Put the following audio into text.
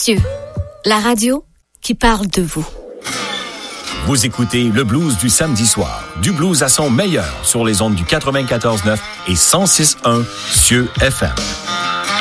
Cieux, la radio qui parle de vous. Vous écoutez le blues du samedi soir. Du blues à son meilleur sur les ondes du 94.9 et 106.1 Cieux FM.